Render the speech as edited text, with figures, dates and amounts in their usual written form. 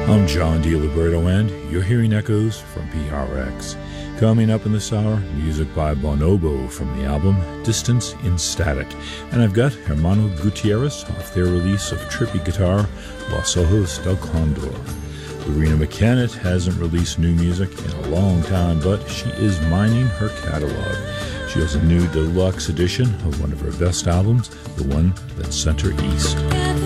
I'm John DiLiberto, and you're hearing echoes from PRX. Coming up in this hour, music by Bonobo from the album Distance in Static. And I've got Hermano Gutierrez off their release of trippy guitar, Los Ojos del Condor. Lorena McKennitt hasn't released new music in a long time, but she is mining her catalog. She has a new deluxe edition of one of her best albums, the one that sent her east.